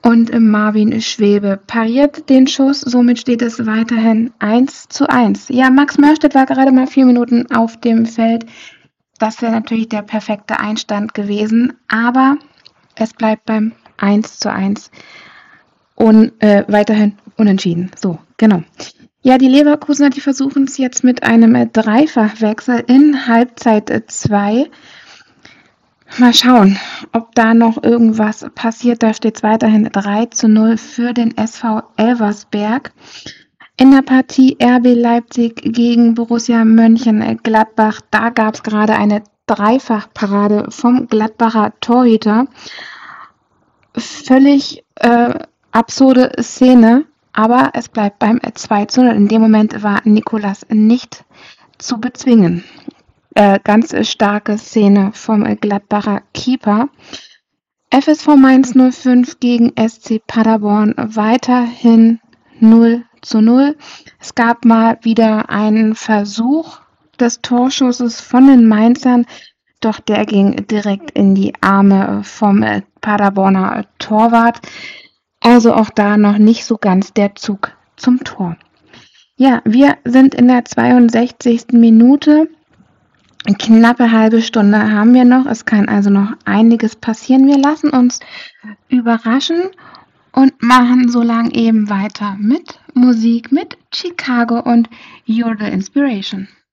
Und Marvin Schwebe pariert den Schuss, somit steht es weiterhin 1:1. Ja, Max Mörstedt war gerade mal 4 Minuten auf dem Feld. Das wäre natürlich der perfekte Einstand gewesen, aber es bleibt beim 1:1 und weiterhin unentschieden. So, genau. Ja, die Leverkusener, die versuchen es jetzt mit einem Dreifachwechsel in Halbzeit 2. Mal schauen, ob da noch irgendwas passiert. Da steht es weiterhin 3:0 für den SV Elversberg. In der Partie RB Leipzig gegen Borussia Mönchengladbach, da gab es gerade eine Dreifachparade vom Gladbacher Torhüter. Völlig absurde Szene, aber es bleibt beim 2:0. In dem Moment war Nicolas nicht zu bezwingen. Ganz starke Szene vom Gladbacher Keeper. FSV Mainz 05 gegen SC Paderborn weiterhin 0:0. Es gab mal wieder einen Versuch des Torschusses von den Mainzern, doch der ging direkt in die Arme vom Paderborner Torwart. Also auch da noch nicht so ganz der Zug zum Tor. Ja, wir sind in der 62. Minute. Eine knappe halbe Stunde haben wir noch. Es kann also noch einiges passieren. Wir lassen uns überraschen und machen so lang eben weiter mit Musik, mit Chicago und You're the Inspiration.